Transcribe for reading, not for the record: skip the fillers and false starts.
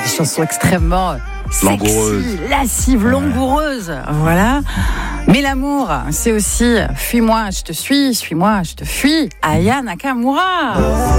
des chansons extrêmement Langoureuse. sexy, lascives, langoureuses. Voilà. Mais l'amour, c'est aussi fuis-moi, je te suis, suis-moi, je te fuis. Aya Nakamura.